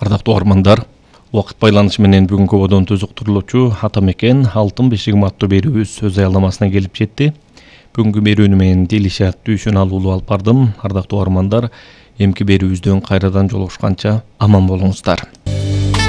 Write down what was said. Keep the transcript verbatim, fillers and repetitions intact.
Ардактуу угармандар, убакыт байланышы менен бүгүнкү бодон түзүктүрүлүүчү Ата мекен алтын бешигим аттуу берүүбүз сөз аялдамасына келип жетти. Бүгүнкү берүүнү мен Дилишат Дүйшөналуулу алып бардым. Ардактуу угармандар, эмки берүүбүздөн кайрадан жолугушканча аман болуңуздар.